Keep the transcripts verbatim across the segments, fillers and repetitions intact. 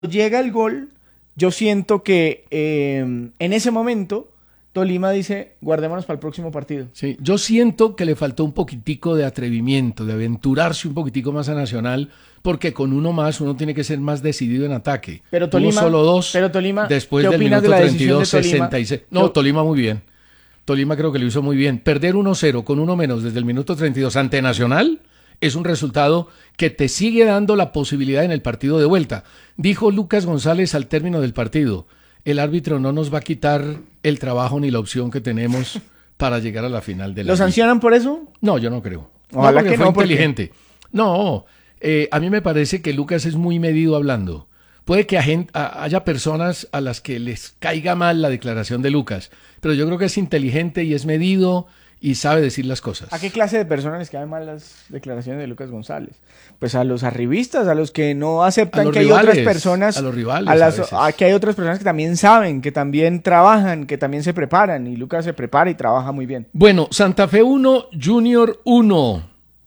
llega el gol, yo siento que eh, en ese momento Tolima dice, guardémonos para el próximo partido. Sí, yo siento que le faltó un poquitico de atrevimiento, de aventurarse un poquitico más a Nacional, porque con uno más uno tiene que ser más decidido en ataque. Pero Tolima, Tuvo solo dos pero Tolima, después ¿qué del opinas minuto de la treinta y dos, decisión de Tolima? sesenta y seis. No, Yo- Tolima muy bien. Tolima creo que lo hizo muy bien. Perder uno cero con uno menos desde el minuto treinta y dos ante Nacional es un resultado que te sigue dando la posibilidad en el partido de vuelta. Dijo Lucas González al término del partido, el árbitro no nos va a quitar el trabajo ni la opción que tenemos para llegar a la final de la ¿Lo liga. sancionan por eso? No, yo no creo. Ojalá no, porque que fue no, porque- inteligente. No, eh, a mí me parece que Lucas es muy medido hablando. Puede que a gen- a- haya personas a las que les caiga mal la declaración de Lucas, pero yo creo que es inteligente y es medido y sabe decir las cosas. ¿A qué clase de personas les caen mal las declaraciones de Lucas González? Pues a los arribistas, a los que no A aceptan los que hay rivales, otras personas, a los rivales a las, a veces. a que hay otras personas que también saben, que también trabajan, que también se preparan, y Lucas se prepara y trabaja muy bien. Bueno, Santa Fe uno, Junior uno.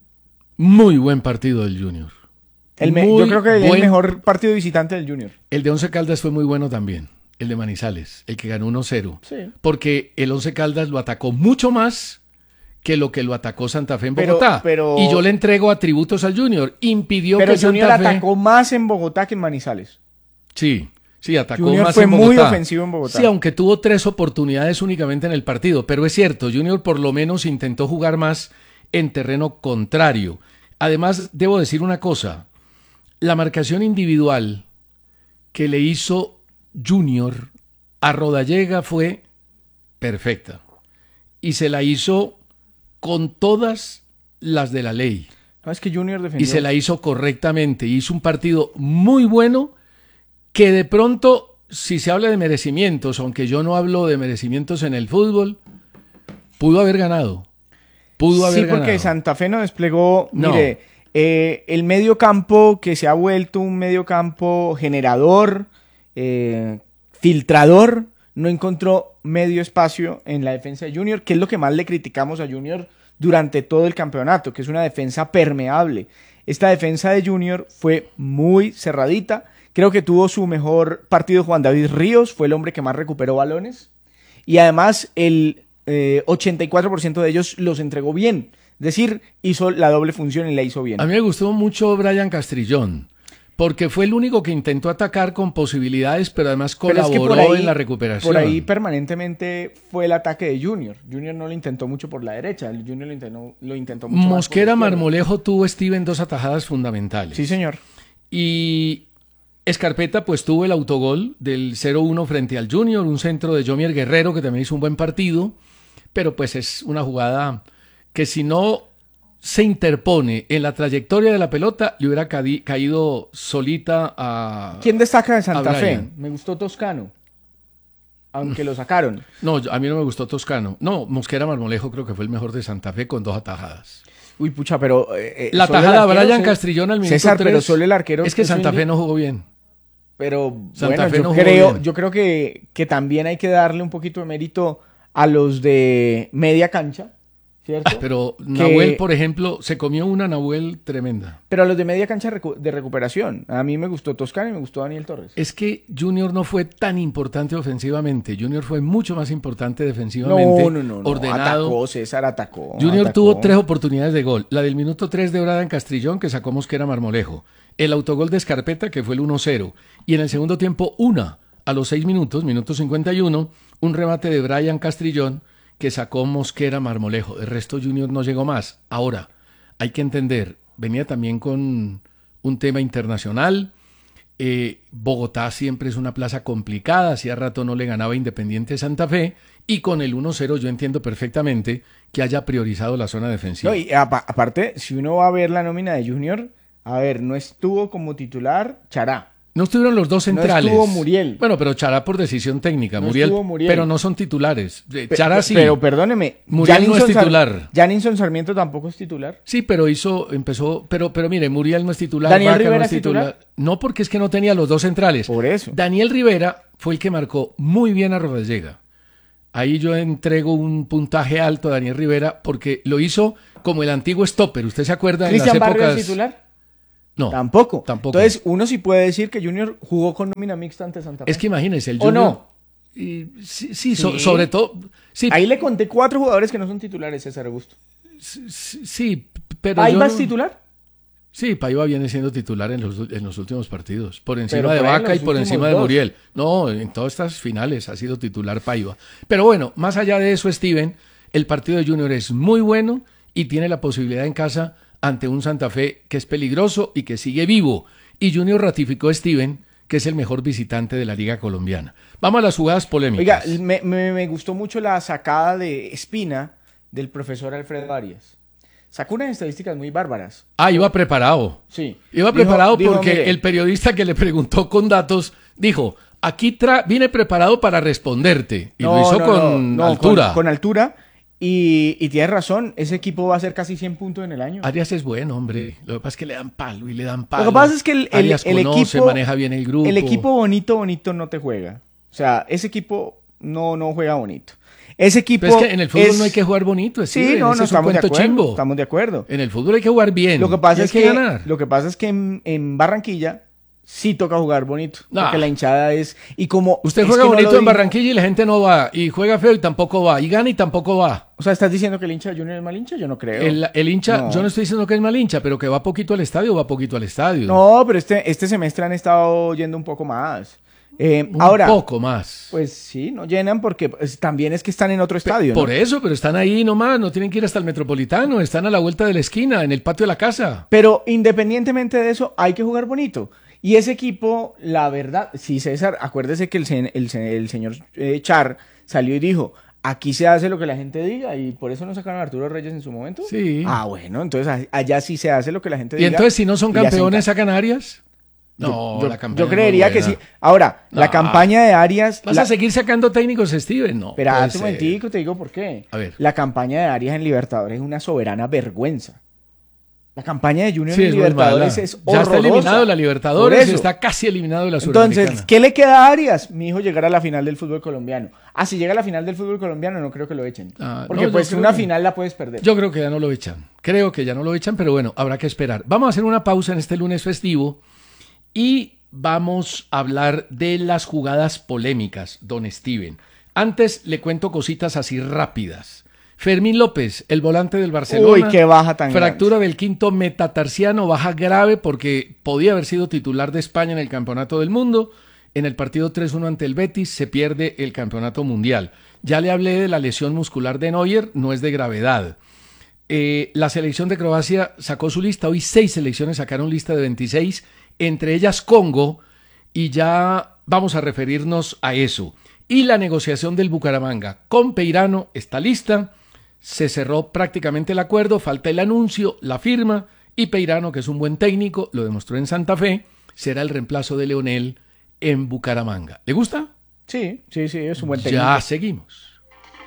Muy buen partido del Junior. El me- Muy yo creo que el buen- mejor partido visitante del Junior. El de Once Caldas fue muy bueno también. El de Manizales, el que ganó uno cero. Sí. Porque el Once Caldas lo atacó mucho más que lo que lo atacó Santa Fe en Pero- Bogotá. pero- Y yo le entrego atributos al Junior. Impidió Pero que Junior Santa Fe... atacó más en Bogotá que en Manizales. Sí, sí, atacó Junior más fue en muy Bogotá. ofensivo en Bogotá. Sí, aunque tuvo tres oportunidades únicamente en el partido. Pero es cierto, Junior por lo menos intentó jugar más en terreno contrario. Además, debo decir una cosa. La marcación individual que le hizo Junior a Rodallega fue perfecta. Y se la hizo con todas las de la ley. No, es que Junior Y defendió. se la hizo correctamente. Hizo un partido muy bueno que de pronto, si se habla de merecimientos, aunque yo no hablo de merecimientos en el fútbol, pudo haber ganado. Pudo haber Sí, porque ganado. Santa Fe no desplegó, No. mire, eh, el medio campo que se ha vuelto un medio campo generador, eh, filtrador, no encontró medio espacio en la defensa de Junior, que es lo que más le criticamos a Junior durante todo el campeonato, que es una defensa permeable. Esta defensa de Junior fue muy cerradita. Creo que tuvo su mejor partido Juan David Ríos, fue el hombre que más recuperó balones. Y además el eh, ochenta y cuatro por ciento de ellos los entregó bien. Es decir, hizo la doble función y la hizo bien. A mí me gustó mucho Brian Castrillón, porque fue el único que intentó atacar con posibilidades, pero además Pero es que colaboró por ahí- en la recuperación. Por ahí permanentemente fue el ataque de Junior. Junior no lo intentó mucho por la derecha, el Junior lo intentó, lo intentó mucho más por Mosquera la izquierda. Marmolejo tuvo Steven dos atajadas fundamentales. Sí, señor. Y Escarpeta pues tuvo el autogol del cero uno frente al Junior, un centro de Jomier Guerrero que también hizo un buen partido, pero pues es una jugada que si no se interpone en la trayectoria de la pelota, le hubiera cadi- caído solita a... ¿Quién destaca de Santa a Fe? Brian. Me gustó Toscano, aunque lo sacaron. No, a mí no me gustó Toscano. No, Mosquera Marmolejo creo que fue el mejor de Santa Fe con dos atajadas. Uy, pucha, pero... eh, eh, La solo el tajada de arquero, Brian Ce- Castrillón al minuto César, tres, pero solo el arquero... es que es Santa un- Fe no jugó bien. Pero Santa bueno, Fe yo, no jugó creo, bien. yo creo que, que también hay que darle un poquito de mérito a los de media cancha, ¿cierto? Ah, pero Que- Nahuel, por ejemplo, se comió una Nahuel tremenda. Pero a los de media cancha recu- de recuperación. A mí me gustó Toscano y me gustó Daniel Torres. Es que Junior no fue tan importante ofensivamente. Junior fue mucho más importante defensivamente. No, no, no, no. Ordenado. Atacó, César atacó. Junior atacó. tuvo tres oportunidades de gol. La del minuto tres de Brian Castrillón, que sacó Mosquera Marmolejo. El autogol de Escarpeta, que fue el uno cero. Y en el segundo tiempo, una. A los seis minutos, minuto cincuenta y uno, un remate de Brian Castrillón, que sacó Mosquera Marmolejo. El resto Junior no llegó más. Ahora, hay que entender, venía también con un tema internacional. Eh, Bogotá siempre es una plaza complicada, hacía rato no le ganaba Independiente Santa Fe, y con el uno cero yo entiendo perfectamente que haya priorizado la zona defensiva. No, y apa- aparte, si uno va a ver la nómina de Junior, a ver, no estuvo como titular Chará. No estuvieron los dos centrales. estuvo Muriel. Bueno, pero Chará por decisión técnica. No Muriel, estuvo Muriel. pero no son titulares. Eh, Pe- Chará pe- sí. Pero perdóneme, Muriel no es Sar- titular. Janinson Sarmiento tampoco es titular. Sí, pero hizo, empezó, pero, pero mire, Muriel no es titular. ¿Daniel Vaca Rivera no es titular? No, porque es que no tenía los dos centrales. Por eso. Daniel Rivera fue el que marcó muy bien a Rodallega. Ahí yo entrego un puntaje alto a Daniel Rivera porque lo hizo como el antiguo stopper. ¿Usted se acuerda en las ¿Cristian Barrios épocas? es titular? No. Tampoco. Tampoco. Entonces, uno sí puede decir que Junior jugó con nómina mixta ante Santa Fe. Es que imagínese, el ¿O Junior... no? Y, sí, sí, so- Sí. sobre todo... Sí, Ahí le conté cuatro jugadores que no son titulares, César Augusto. sí, sí, pero ¿Ahí yo vas no- titular? Sí, Paiva viene siendo titular en los, en los últimos partidos, por encima Pero de por ahí en Vaca y los por últimos encima de dos. Muriel. No, en todas estas finales ha sido titular Paiva. Pero bueno, más allá de eso, Steven, el partido de Junior es muy bueno y tiene la posibilidad en casa ante un Santa Fe que es peligroso y que sigue vivo. Y Junior ratificó a Steven que es el mejor visitante de la Liga Colombiana. Vamos a las jugadas Oiga, polémicas. me, me- me gustó mucho la sacada de Espina del profesor Alfredo Arias. Sacó unas estadísticas muy bárbaras. Ah, iba preparado. Sí. Iba Dijo- preparado dijo, porque mire, el periodista que le preguntó con datos dijo, aquí tra- vine preparado para responderte. Y lo no, hizo no, con no, no, altura. Con, con altura. Y, y tienes razón, ese equipo va a hacer casi cien puntos en el año. Arias es bueno, hombre. Lo que pasa es que le dan palo y le dan palo. Lo que pasa es que el, el- Arias el conoce, equipo maneja bien el grupo. el equipo bonito, bonito no te juega. O sea, ese equipo no, no juega bonito. Ese equipo Pero es que en el fútbol es- no hay que jugar bonito. Sí, Steven, no, ese no, es un estamos de cuento acuerdo. chimbo. Estamos de acuerdo. En el fútbol hay que jugar bien. Lo que pasa y es hay que, ganar. lo que pasa es que en, en Barranquilla sí toca jugar bonito, Nah. porque la hinchada es y como Usted es juega que no bonito lo en digo- Barranquilla y la gente no va. Y juega feo y tampoco va. Y gana y tampoco va. O sea, ¿estás diciendo que el hincha de Junior es mal hincha? Yo no creo. El, el hincha, No. yo no estoy diciendo que es mal hincha, pero que va poquito al estadio, va poquito al estadio. No, pero este, este semestre han estado yendo un poco más. Eh, Un ahora, poco más. pues sí, no llenan porque pues, también es que están en otro estadio, ¿no? Por eso, pero están ahí nomás, no tienen que ir hasta el Metropolitano, están a la vuelta de la esquina, en el patio de la casa. Pero independientemente de eso, hay que jugar bonito. Y ese equipo, la verdad, sí, César, acuérdese que el, sen- el, sen- el señor eh, Char salió y dijo, aquí se hace lo que la gente diga, y por eso no sacaron a Arturo Reyes en su momento. Sí. Ah, bueno, entonces a- allá sí se hace lo que la gente Y diga. entonces, si no son y hacen campeones, caso. ¿sacan a Arias? No, yo, la campaña yo es muy creería que buena. sí. Ahora, la No. campaña de Arias... ¿Vas la- a seguir sacando técnicos, Steven? No. Espera, puede un ser. momentico, te digo por qué. A ver. La campaña de Arias en Libertadores es una soberana vergüenza. La campaña de Junior Sí, en es muy Libertadores mala. es Ya horrorosa. está eliminado de la Libertadores, Por eso. está casi eliminado de la Sudamericana. Entonces, ¿qué le queda a Arias? Mi hijo llegar a la final del fútbol colombiano. Ah, si llega a la final del fútbol colombiano, no creo que lo echen. Ah, Porque no, yo pues creo una que- final la puedes perder. Yo creo que ya no lo echan. Creo que ya no lo echan, pero bueno, habrá que esperar. Vamos a hacer una pausa en este lunes festivo y vamos a hablar de las jugadas polémicas, don Steven. Antes le cuento cositas así rápidas. Fermín López, el volante del Barcelona. Uy, qué baja tan Fractura del quinto metatarsiano, baja grave porque podía haber sido titular de España en el Campeonato del Mundo. En el partido tres uno ante el Betis se pierde el Campeonato Mundial. Ya le hablé de la lesión muscular de Neuer, no es de gravedad. Eh, la selección de Croacia sacó su lista. Hoy seis selecciones sacaron lista de veintiséis, entre ellas Congo, y ya vamos a referirnos a eso. Y la negociación del Bucaramanga con Peirano está lista. Se cerró prácticamente el acuerdo, falta el anuncio, la firma, y Peirano, que es un buen técnico, lo demostró en Santa Fe, será el reemplazo de Leonel en Bucaramanga. ¿Le gusta? Sí, sí, sí, es un buen técnico. Ya seguimos.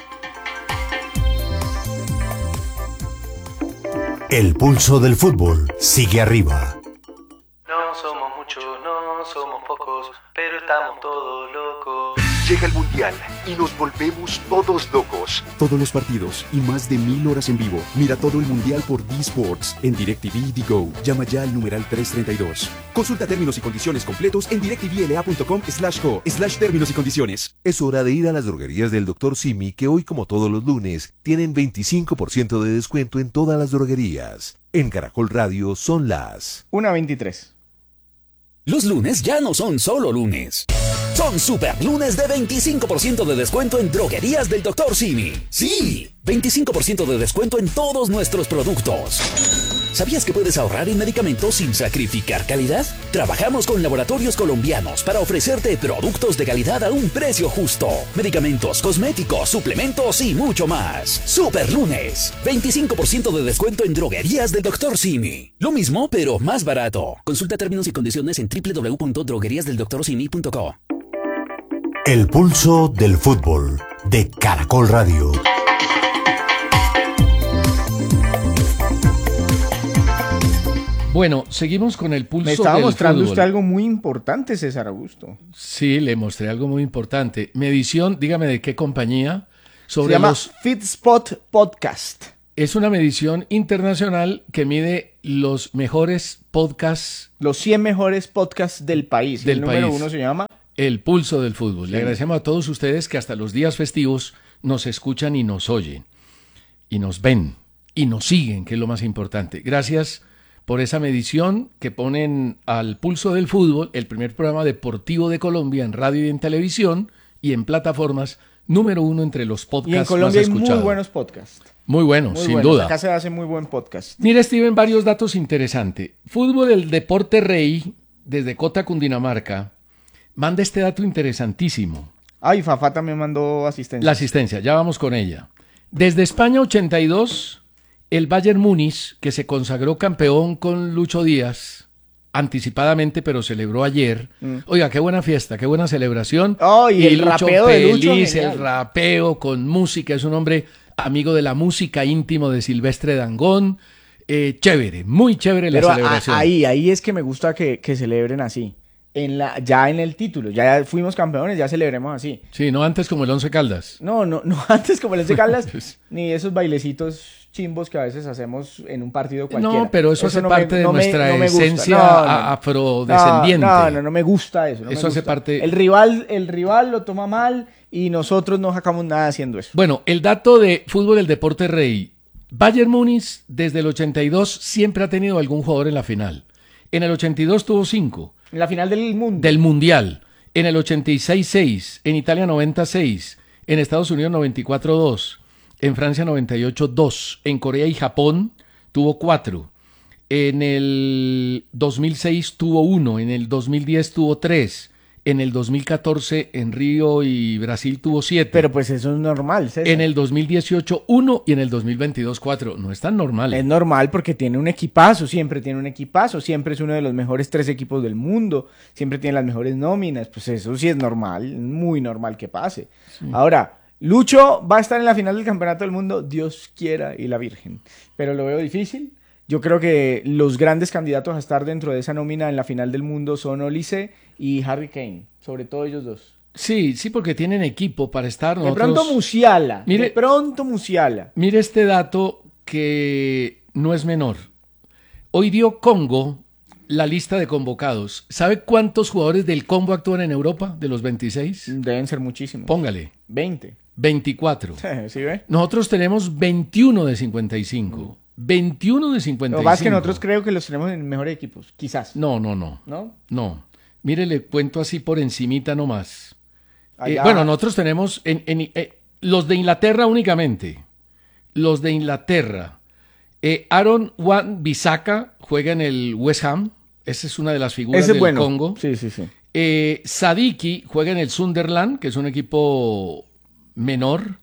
El pulso del fútbol sigue arriba. No somos muchos, no somos pocos, pero estamos todos locos. Llega el Mundial y nos volvemos todos locos. Todos los partidos y más de mil horas en vivo. Mira todo el Mundial por D Sports en DirecTV y Digo. Llama ya al numeral trescientos treinta y dos. Consulta términos y condiciones completos en directvla.com slash co slash términos y condiciones. Es hora de ir a las droguerías del doctor Simi, que hoy, como todos los lunes, tienen veinticinco por ciento de descuento en todas las droguerías. En Caracol Radio son las... una veintitrés. Los lunes ya no son solo lunes. Son super lunes de veinticinco por ciento de descuento en droguerías del doctor Simi. Sí, veinticinco por ciento de descuento en todos nuestros productos. ¿Sabías que puedes ahorrar en medicamentos sin sacrificar calidad? Trabajamos con laboratorios colombianos para ofrecerte productos de calidad a un precio justo. Medicamentos, cosméticos, suplementos y mucho más. Super lunes, veinticinco por ciento de descuento en droguerías del doctor Simi. Lo mismo, pero más barato. Consulta términos y condiciones en w w w punto droguerías del doctor simi punto co. El pulso del fútbol de Caracol Radio. Bueno, seguimos con el pulso Me estaba del mostrando fútbol. usted algo muy importante, César Augusto. Sí, le mostré algo muy importante. Medición, dígame de qué compañía. Se Sobre llama los... FitSpot Podcast. Es una medición internacional que mide los mejores podcasts. Los cien mejores podcasts del país. Del el número país. uno se llama El Pulso del Fútbol. Sí. Le agradecemos a todos ustedes que hasta los días festivos nos escuchan y nos oyen. Y nos ven. Y nos siguen, que es lo más importante. Gracias por esa medición que ponen al Pulso del Fútbol, el primer programa deportivo de Colombia en radio y en televisión y en plataformas, número uno entre los podcasts Y en Colombia más hay escuchados. muy buenos podcasts. Muy bueno, Muy sin buenos. duda. Acá se hace muy buen podcast. Mira, Steven, varios datos interesantes. Fútbol, el deporte rey, desde Cota, Cundinamarca, manda este dato interesantísimo. Ay, Fafá también mandó asistencia. La asistencia, ya vamos con ella. Desde España ochenta y dos, el Bayern Múnich, que se consagró campeón con Lucho Díaz, anticipadamente, pero celebró ayer. Mm. Oiga, qué buena fiesta, qué buena celebración. Oh, y, y el Lucho rapeo feliz, de Lucho, el genial. rapeo con música, es un hombre amigo de la música, íntimo de Silvestre Dangond. Eh, chévere, muy chévere la Pero celebración. A, ahí, ahí es que me gusta que, que celebren así. En la, ya en el título, ya fuimos campeones, ya celebremos así. Sí, no antes como el Once Caldas. No, no, no antes como el Once Caldas, ni esos bailecitos chimbos que a veces hacemos en un partido cualquiera. No, pero eso, eso hace no parte me, de no nuestra me, no me esencia no, no, afrodescendiente. No, no, no me gusta eso. No eso me hace gusta. parte. El rival, el rival lo toma mal y nosotros no sacamos nada haciendo eso. Bueno, el dato de fútbol, el deporte rey. Bayern Múnich desde el ochenta y dos siempre ha tenido algún jugador en la final. En el ochenta y dos tuvo cinco. En la final del mundo. Del Mundial. En el ochenta y seis, seis. En Italia, noventa y seis. En Estados Unidos, noventa y cuatro, dos. En Francia, noventa y ocho, dos. En Corea y Japón tuvo cuatro. En el dos mil seis tuvo uno. En el dos mil diez tuvo tres. En el dos mil catorce en Río y Brasil tuvo siete. Pero pues eso es normal, César. En el dos mil dieciocho uno y en el dos mil veintidós cuatro. No es tan normal. Es normal porque tiene un equipazo, siempre tiene un equipazo, siempre es uno de los mejores tres equipos del mundo, siempre tiene las mejores nóminas, pues eso sí es normal, muy normal que pase. Sí. Ahora, Lucho va a estar en la final del Campeonato del Mundo, Dios quiera y la Virgen, pero lo veo difícil. Yo creo que los grandes candidatos a estar dentro de esa nómina en la final del mundo son Olise y Harry Kane, sobre todo ellos dos. Sí, sí, porque tienen equipo para estar. Nosotros... De pronto Musiala, mire, de pronto Musiala. Mire este dato que no es menor. Hoy dio Congo la lista de convocados. ¿Sabe cuántos jugadores del Congo actúan en Europa de los veintiséis? Deben ser muchísimos. Póngale. veinte. veinticuatro. ¿Sí ve? Nosotros tenemos veintiuno de cincuenta y cinco. veintiuno de cincuenta y cinco. Lo más que nosotros creo que los tenemos en mejores equipos, quizás. No, no, no. ¿No? No. Mire, le cuento así por encimita nomás. Eh, bueno, nosotros tenemos en, en, eh, los de Inglaterra únicamente. Los de Inglaterra. Eh, Aaron Wan-Bissaka juega en el West Ham. Esa es una de las figuras Ese del bueno. Congo. Sí, sí, sí. Eh, Sadiki juega en el Sunderland, que es un equipo menor.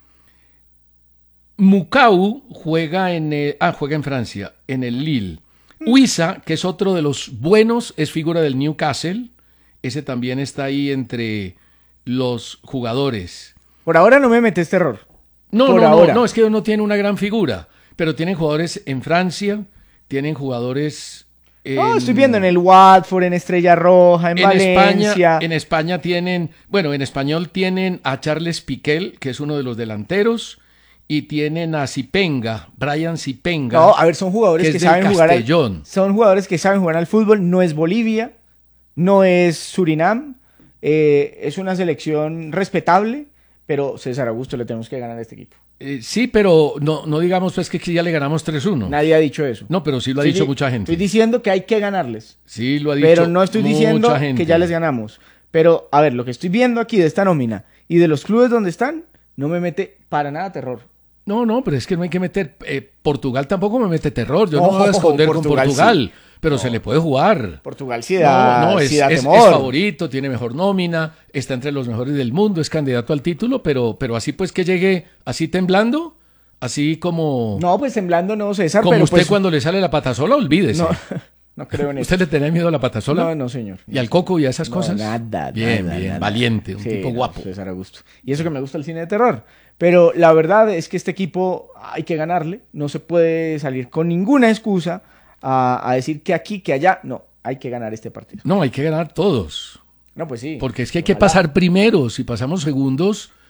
Mukau juega en el, ah, juega en Francia, en el Lille. Huiza, que es otro de los buenos, es figura del Newcastle. Ese también está ahí entre los jugadores. Por ahora no me metes terror. No, Por no, ahora. no, no, es que no tiene una gran figura. Pero tienen jugadores en Francia, tienen jugadores... En, no, estoy viendo en el Watford, en Estrella Roja, en, en Valencia. España, en España tienen, bueno, en español tienen a Charles Piquel, que es uno de los delanteros, y tienen a Zipenga, Brian Zipenga. No, a ver, son jugadores que, que es saben jugar al, Castellón. son jugadores que saben jugar al fútbol, no es Bolivia, no es Surinam, eh, es una selección respetable, pero César Augusto le tenemos que ganar a este equipo. Eh, sí, pero no, no digamos pues que ya le ganamos tres uno. Nadie ha dicho eso. No, pero sí lo ha sí, dicho mucha gente. Estoy diciendo que hay que ganarles. Sí, lo ha dicho Pero no estoy diciendo mucha gente. que ya les ganamos. Pero, a ver, lo que estoy viendo aquí de esta nómina y de los clubes donde están, no me mete para nada terror. No, no, pero es que no hay que meter... Eh, Portugal tampoco me mete terror. Yo no, no me voy a esconder Portugal, con Portugal. Sí. Pero no. se le puede jugar. Portugal sí da, no, no, es, sí da es, temor. es favorito, tiene mejor nómina, está entre los mejores del mundo, es candidato al título, pero, pero así pues que llegue así temblando, así como... No, pues temblando no, César. Como pero usted pues, cuando le sale la patasola, olvídese. No, no creo en eso. ¿Usted le tenía miedo a la patasola? No, no, señor. ¿Y al coco y a esas no, cosas? Nada, Bien, nada, bien, nada. valiente, un sí, tipo no, guapo. César Augusto. Y eso que me gusta el cine de terror. Pero la verdad es que este equipo hay que ganarle. No se puede salir con ninguna excusa a, a decir que aquí, que allá. No, hay que ganar este partido. No, hay que ganar todos. No, pues sí. Porque es que hay que Ojalá. pasar primero. Si pasamos segundos,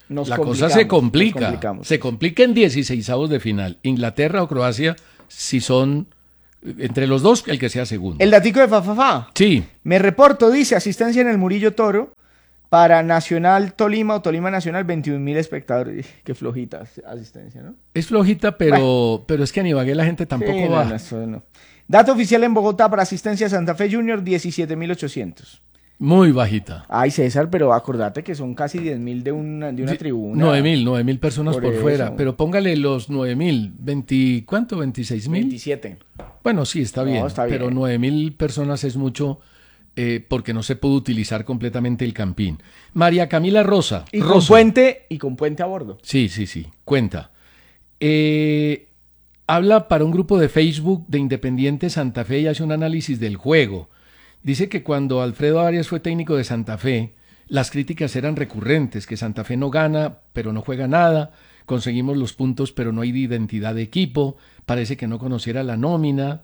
Nos la cosa complicamos, se nos complica. complicamos. Se complica en dieciseisavos de final. Inglaterra o Croacia, si son entre los dos, el que sea segundo. El datico de Fafafa. Sí, Me reporto, dice, asistencia en el Murillo Toro para Nacional Tolima o Tolima Nacional, veintiún mil espectadores. Qué flojita asistencia, ¿no? es flojita, pero, pero es que a Ibagué la gente tampoco Sí, no, va. no, eso no. Dato oficial en Bogotá para asistencia a Santa Fe Junior, diecisiete mil ochocientos. Muy bajita. Ay, César, pero acordate que son casi diez mil de una, de una Sí, tribuna. nueve mil, nueve mil personas Por por, eso. fuera. Pero póngale los nueve mil. veinte, ¿cuánto? ¿veintiséis mil? veintisiete. Bueno, sí, está No, bien. está bien. Pero nueve mil personas es mucho eh, porque no se pudo utilizar completamente el campín. María Camila Rosa. Y con Rosa. puente, y con puente a bordo. Sí, sí, sí. Cuenta. Eh, habla para un grupo de Facebook de Independiente Santa Fe y hace un análisis del juego. Dice que cuando Alfredo Arias fue técnico de Santa Fe, las críticas eran recurrentes, que Santa Fe no gana, pero no juega nada, conseguimos los puntos, pero no hay identidad de equipo, parece que no conociera la nómina.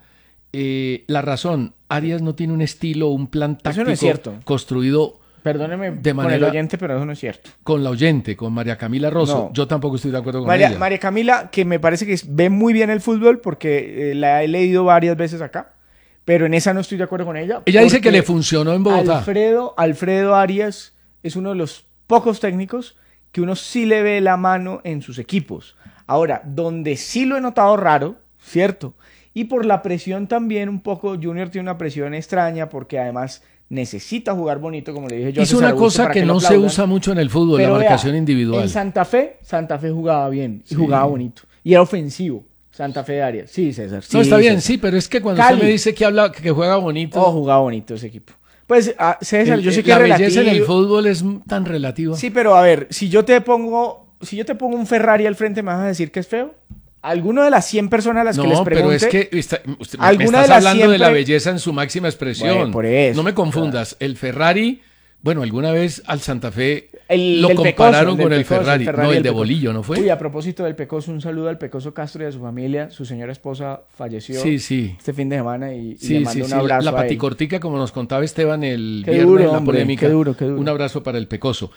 Eh, la razón, Arias no tiene un estilo, un plan Eso táctico no es cierto. construido Perdóneme De con manera- el oyente, pero eso no es cierto. con la oyente, con María Camila Rosso. No. Yo tampoco estoy de acuerdo con María, ella. María Camila, que me parece que es- ve muy bien el fútbol, porque eh, la he leído varias veces acá, pero en esa no estoy de acuerdo con ella. Ella dice que porque le funcionó en Bogotá. Alfredo, Alfredo Arias es uno de los pocos técnicos que uno sí le ve la mano en sus equipos. Ahora, donde sí lo he notado raro, ¿cierto? Y por la presión también un poco, Junior tiene una presión extraña porque además necesita jugar bonito, como le dije yo. a Hizo César una Augusto cosa para que lo no se aplaudan. usa mucho en el fútbol, Pero la vea, marcación individual. En Santa Fe, Santa Fe jugaba bien y Sí. jugaba bonito. Y era ofensivo, Santa Fe de Arias. Sí, César. No, sí, está bien, César. sí, pero es que cuando Cali. usted me dice que habla, que juega bonito, Oh, jugaba bonito ese equipo. Pues, ah, César, el- yo sé el- que la es belleza en el relativo. fútbol es tan relativa. Sí, pero a ver, si yo te pongo, si yo te pongo un Ferrari al frente, ¿me vas a decir que es feo? ¿Alguno de las cien personas a las que les No, pregunte? pero es que está- usted, me- me ¿Alguna estás de las hablando de la siempre- belleza en su máxima expresión. Bueno, por eso, no me confundas. El Ferrari, bueno, alguna vez al Santa Fe El lo del compararon Pecoso, con del el Pecoso, Ferrari. No, el del de Pecoso. Bolillo, ¿no fue? Uy, a propósito del Pecoso, un saludo al Pecoso Castro y a su familia. Su señora esposa falleció Sí, sí. este fin de semana y, y le Sí, mando sí, un sí. La, abrazo la a él. paticortica, como nos contaba Esteban el Qué viernes duro, en la hombre, polémica. qué duro, qué duro. Un abrazo para el Pecoso.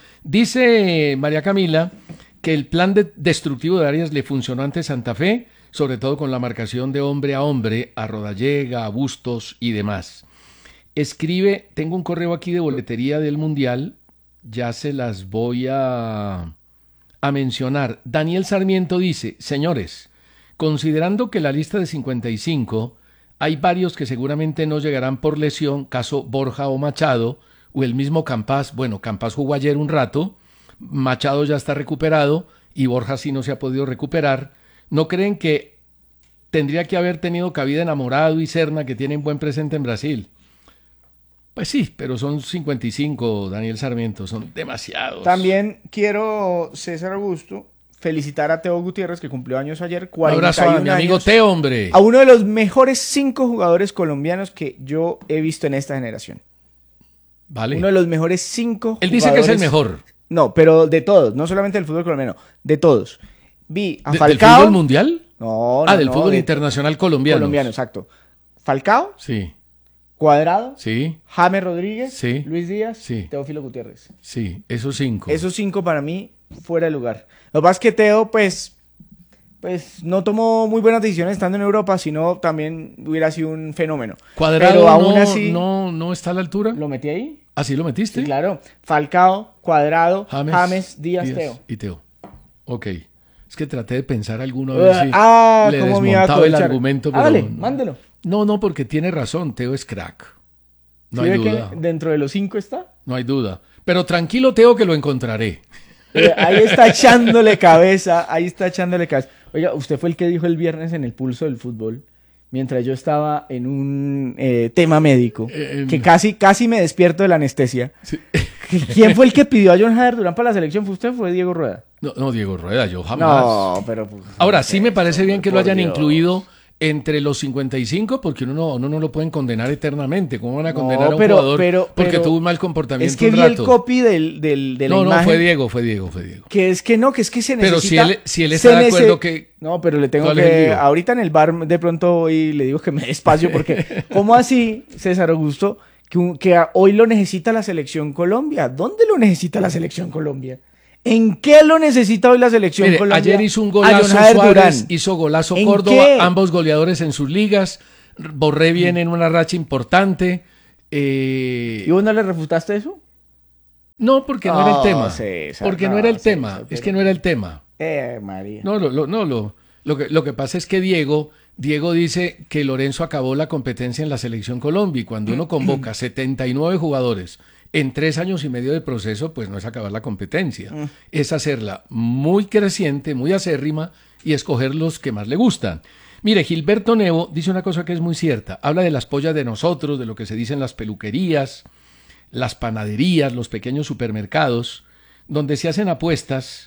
Dice María Camila que el plan de- destructivo de Arias le funcionó ante Santa Fe, sobre todo con la marcación de hombre a hombre, a Rodallega, a Bustos y demás. Escribe, tengo un correo aquí de boletería del Mundial, ya se las voy a, a mencionar. Daniel Sarmiento dice, señores, considerando que la lista de cincuenta y cinco hay varios que seguramente no llegarán por lesión, caso Borja o Machado, o el mismo Campas, bueno, Campas jugó ayer un rato, Machado ya está recuperado y Borja sí no se ha podido recuperar. ¿No creen que tendría que haber tenido cabida Enamorado y Serna, que tienen buen presente en Brasil? Pues sí, pero son cincuenta y cinco, Daniel Sarmiento, son demasiados. También quiero, César Augusto, felicitar a Teo Gutiérrez, que cumplió años ayer, Un cuarenta y abrazo uno a mi amigo años, Teo, hombre. a uno de los mejores cinco jugadores colombianos que yo he visto en esta generación. Vale. Uno de los mejores cinco Él dice que es el jugadores- mejor. No, pero de todos, no solamente del fútbol colombiano, de todos. Vi a ¿De- ¿Del Falcao. fútbol mundial? No, no, ah, del no, fútbol de- internacional colombiano. colombiano, exacto. Falcao, Sí, Cuadrado, sí, James Rodríguez, Sí. Luis Díaz, Sí. Teófilo Gutiérrez. sí, esos cinco. Esos cinco para mí fuera de lugar. Lo que pasa es que Teo, pues, pues no tomó muy buenas decisiones estando en Europa, sino también hubiera sido un fenómeno. Cuadrado Pero aún no, así, no, no está a la altura. ¿lo metí ahí? ¿Así lo metiste? Sí, claro. Falcao, Cuadrado, James, James, Díaz, Teo. y Teo. Ok. Es que traté de pensar alguno a ver si ah, le cómo me iba a desmontaba el colchar. argumento. Ah, Pero dale, no. mándelo. No, no, porque tiene razón. Teo es crack. No ¿Sí hay ve duda. que dentro de los cinco está? No hay duda. Pero tranquilo, Teo, que lo encontraré. Eh, ahí está echándole cabeza, ahí está echándole cabeza. Oiga, usted fue el que dijo el viernes en el pulso del fútbol, mientras yo estaba en un eh, tema médico, Eh, que casi, casi me despierto de la anestesia. Sí. ¿Quién fue el que pidió a John Jader Durán para la selección? ¿Fue usted o fue Diego Rueda? No, no, Diego Rueda, yo jamás. No, pero... pues, Ahora, sí me parece bien que lo por hayan Dios. incluido entre los cincuenta y cinco, porque uno no, uno no lo pueden condenar eternamente. ¿Cómo van a condenar a un pero- jugador pero- porque pero tuvo un mal comportamiento Es que un vi el rato? copy del, del, de la no, no, imagen. fue Diego, fue Diego, fue Diego. Que es que no, que es que se Pero si necesita... él- si él se está de acuerdo nece- que- No, pero le tengo ¿Cuál es el que... lío? Ahorita en el bar de pronto hoy le digo que me dé espacio porque... ¿Cómo así, César Augusto, que, un- que a- hoy lo necesita la Selección Colombia? ¿Dónde lo necesita la Selección Colombia? ¿En qué lo necesita hoy la selección Mire, Colombia? ayer hizo un A golazo John Jader Suárez, Durán. hizo golazo ¿En Córdoba, qué? ambos goleadores en sus ligas. Borré viene en una racha importante. Eh, ¿Y vos no le refutaste eso? no, porque no era el Oh, tema. César, porque no no, era el César, tema. pero- Es que no era el tema. Eh, María. No, lo, lo- no, lo, lo, que, lo que pasa es que Diego, Diego dice que Lorenzo acabó la competencia en la selección Colombia y cuando uno convoca setenta y nueve jugadores en tres años y medio de proceso, pues no es acabar la competencia, es hacerla muy creciente, muy acérrima y escoger los que más le gustan. Mire, Gilberto Nevo dice una cosa que es muy cierta, habla de las pollas de nosotros, de lo que se dice en las peluquerías, las panaderías, los pequeños supermercados, donde se hacen apuestas.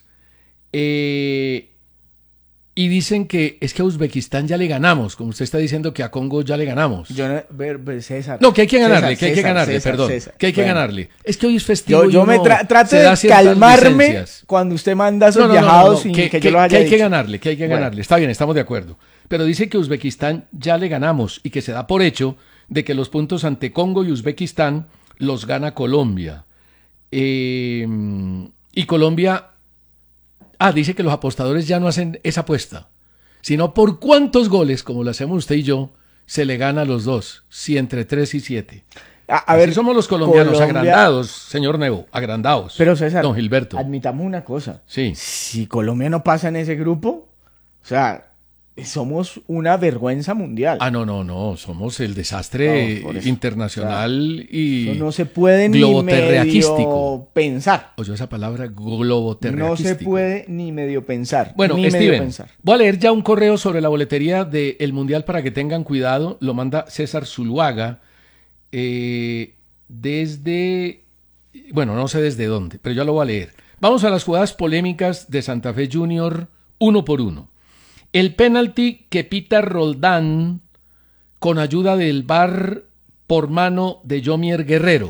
Eh, y dicen que es que a Uzbekistán ya le ganamos, como usted está diciendo que a Congo ya le ganamos. Yo no, ver, ver, César. No, que hay que ganarle, César, que hay que César, ganarle, César, perdón, César. que hay que Bueno, ganarle. Es que hoy es festivo. Yo, y yo me uno tra- trato se da de ciertas calmarme licencias. cuando usted manda esos No, no, no, no, viajados no, sin que, que, que- yo los haya que hay que dicho. ganarle, que hay que Bueno. ganarle. Está bien, estamos de acuerdo. Pero dice que Uzbekistán ya le ganamos y que se da por hecho de que los puntos ante Congo y Uzbekistán los gana Colombia. Eh, y Colombia... Ah, dice que los apostadores ya no hacen esa apuesta, sino por cuántos goles, como lo hacemos usted y yo, se le gana a los dos, si entre tres y siete. A, a Así ver, somos los colombianos, Colombia- agrandados, señor Nevo, agrandados. Pero César, Don Gilberto. admitamos una cosa. Sí. Si Colombia no pasa en ese grupo, o sea, somos una vergüenza mundial. Ah, no, no, no, somos el desastre No, por eso. internacional y Eso no se puede ni globoterraquístico. medio pensar. Oyó esa palabra No globoterraquístico. se puede ni medio pensar. Bueno, ni medio Steven, pensar. voy a leer ya un correo sobre la boletería del Mundial para que tengan cuidado. Lo manda César Zuluaga eh, desde... Bueno, no sé desde dónde, pero ya lo voy a leer. Vamos a las jugadas polémicas de Santa Fe Junior uno por uno. El penalti que pita Roldán con ayuda del V A R por mano de Yomier Guerrero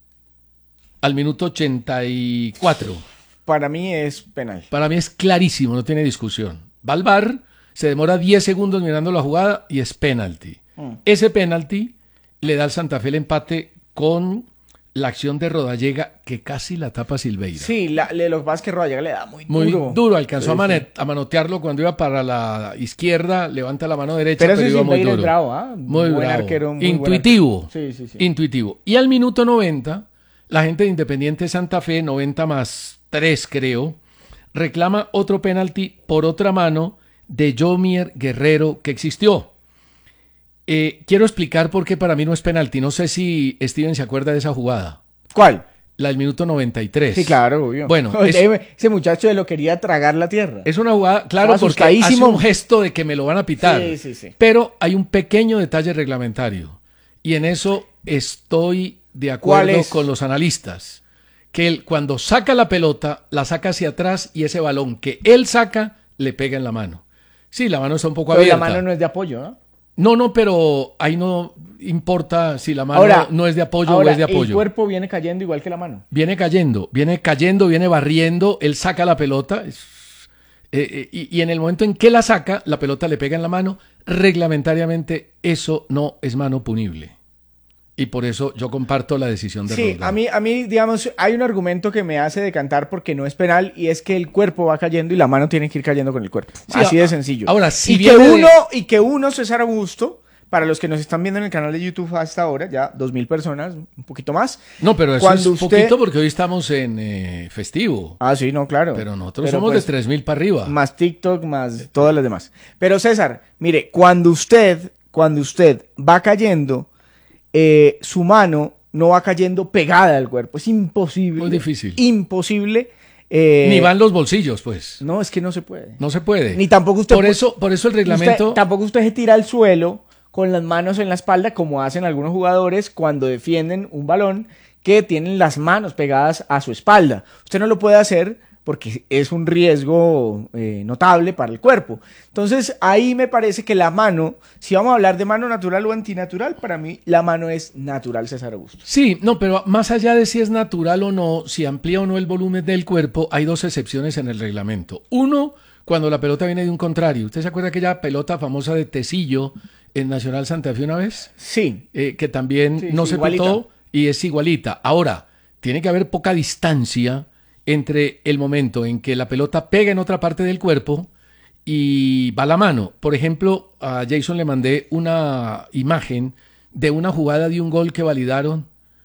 al minuto ochenta y cuatro. Para mí es penal. Para mí es clarísimo, no tiene discusión. Va al V A R, se demora diez segundos mirando la jugada y es penalti. Mm. Ese penalti le da al Santa Fe el empate con la acción de Rodallega que casi la tapa Silveira. Sí, la, le, lo que pasa es que Rodallega le da muy duro. Muy duro, alcanzó Sí, a, mane- sí. a manotearlo cuando iba para la izquierda, levanta la mano derecha, Pero pero, ese iba muy Silveira es duro. bravo, ¿ah? Muy Buen bravo. arquero, muy buen Intuitivo. arquero. Sí, sí, sí. Intuitivo. Y al minuto noventa, la gente de Independiente Santa Fe, noventa más tres creo, reclama otro penalti por otra mano de Yomier Guerrero que existió. Eh, quiero explicar por qué para mí no es penalti. No sé si Steven se acuerda de esa jugada. ¿Cuál? La del minuto noventa y tres. Sí, claro, obvio. Bueno, es, Ese ese muchacho lo quería tragar la tierra. es una jugada, claro, Estaba porque hace asustadísimo. un gesto de que me lo van a pitar. Sí, sí, sí. Pero hay un pequeño detalle reglamentario. Y en eso estoy de ¿Cuál acuerdo es? con los analistas. Que él, cuando saca la pelota, la saca hacia atrás y ese balón que él saca le pega en la mano. Sí, la mano está un poco Pero la abierta. mano no es de apoyo, ¿no? No, no, pero ahí no importa si la mano Ahora, no es de apoyo ahora, o es de el apoyo. cuerpo viene cayendo igual que la mano. Viene cayendo, viene cayendo, viene barriendo, él saca la pelota es- eh, eh, y, y en el momento en que la saca, la pelota le pega en la mano. Reglamentariamente eso no es mano punible. Y por eso yo comparto la decisión de Sí, Roldán. a mí, a mí, digamos, hay un argumento que me hace decantar porque no es penal y es que el cuerpo va cayendo y la mano tiene que ir cayendo con el cuerpo. Sí, Así a- de sencillo. ahora, si y que viene de- uno, y que uno, César Augusto, para los que nos están viendo en el canal de YouTube hasta ahora, ya dos mil personas, un poquito más. No, pero eso Cuando es usted- poquito porque hoy estamos en eh, festivo. Ah, sí, no, claro. Pero nosotros Pero, somos pues, de tres mil para arriba. Más TikTok, más todas las demás. Pero César, mire, cuando usted, cuando usted va cayendo, eh, su mano no va cayendo pegada al cuerpo. Es imposible. Muy difícil. Imposible. eh, Ni van los bolsillos, pues. No, es que no se puede. No se puede. Ni tampoco usted Por pu- eso, por eso el usted- reglamento... tampoco usted se tira al suelo con las manos en la espalda como hacen algunos jugadores cuando defienden un balón que tienen las manos pegadas a su espalda. Usted no lo puede hacer porque es un riesgo eh, notable para el cuerpo. Entonces ahí me parece que la mano, si vamos a hablar de mano natural o antinatural, para mí la mano es natural, César Augusto. Sí, no, pero más allá de si es natural o no, si amplía o no el volumen del cuerpo, hay dos excepciones en el reglamento. Uno, cuando la pelota viene de un contrario. ¿Usted se acuerda aquella pelota famosa de Tecillo en Nacional Santa Fe una vez? Sí, Eh, que también Sí, no sí, se igualita. pitó y es igualita. Ahora, tiene que haber poca distancia entre el momento en que la pelota pega en otra parte del cuerpo y va la mano. Por ejemplo, a Jason le mandé una imagen de una jugada de un gol que validaron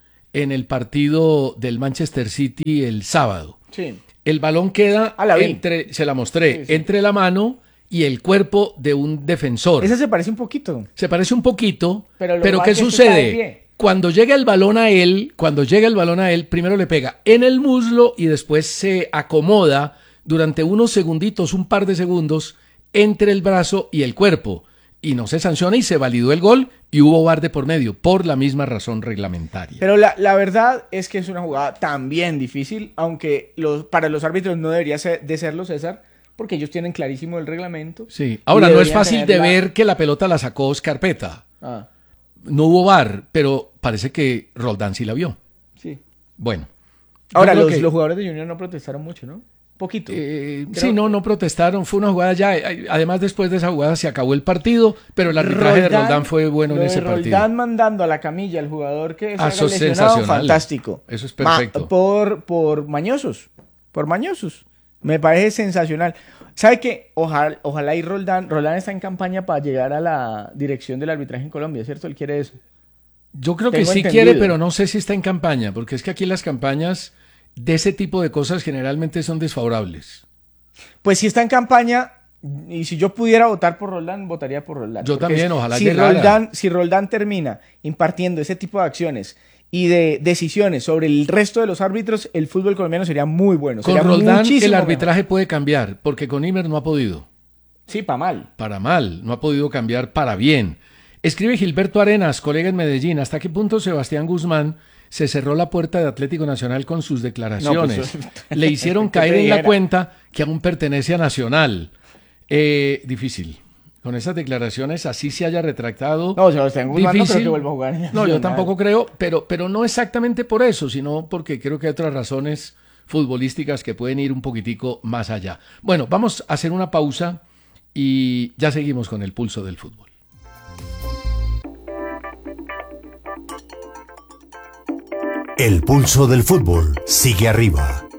en el partido del Manchester City el sábado. Sí. El balón queda Ah, la vi. entre, se la mostré, Sí, sí. entre la mano y el cuerpo de un defensor. Esa se parece un poquito. Se parece un poquito, Pero pero, lo ¿qué más es que está de sucede? pie. Cuando llega el balón a él, cuando llega el balón a él, primero le pega en el muslo y después se acomoda durante unos segunditos, un par de segundos, entre el brazo y el cuerpo. Y no se sanciona y se validó el gol y hubo V A R de por medio, por la misma razón reglamentaria. Pero la, la verdad es que es una jugada también difícil, aunque los, para los árbitros no debería ser, de serlo, César, porque ellos tienen clarísimo el reglamento. Sí. Ahora, no es deberían fácil de tenerla- ver que la pelota la sacó Scarpetta. Ah, No hubo V A R, pero parece que Roldán sí la vio. sí. Bueno. Yo Ahora, creo los, que- los jugadores de Junior no protestaron mucho, ¿no? Poquito. Eh, Creo- sí, no, no protestaron, fue una jugada ya, eh, además después de esa jugada se acabó el partido, pero el arbitraje de Roldán fue bueno lo en de ese partido. Roldán mandando a la camilla al jugador que Ah, se eso haya es lesionado, sensacional. fantástico. Eso es Ma- perfecto. por, por mañosos, por mañosos. Me parece sensacional. ¿Sabe qué? Ojalá, ojalá y Roldán, Roldán está en campaña para llegar a la dirección del arbitraje en Colombia, ¿cierto? Él quiere eso. Yo creo que Tengo sí entendido. quiere, pero no sé si está en campaña, porque es que aquí las campañas de ese tipo de cosas generalmente son desfavorables. Pues si está en campaña, y si yo pudiera votar por Roldán, votaría por Roldán. Yo Porque también, es- ojalá si llegara. Roldán, si Roldán termina impartiendo ese tipo de acciones y de decisiones sobre el resto de los árbitros, el fútbol colombiano sería muy bueno. Con sería Roldán muchísimo el mejor. arbitraje puede cambiar, porque con Imer no ha podido. Sí, para mal. Para mal, no ha podido cambiar para bien. Escribe Gilberto Arenas, colega en Medellín, ¿hasta qué punto Sebastián Guzmán se cerró la puerta de Atlético Nacional con sus declaraciones? No, pues, Le hicieron ¿qué te caer en la dijera? cuenta que aún pertenece a Nacional. Eh, difícil. Con esas declaraciones, así se haya retractado. No, Sebastián Guzmán no creo difícil. que vuelva a jugar en No, yo Nacional. tampoco creo, pero, pero no exactamente por eso, sino porque creo que hay otras razones futbolísticas que pueden ir un poquitico más allá. Bueno, vamos a hacer una pausa y ya seguimos con el pulso del fútbol. El pulso del fútbol sigue arriba.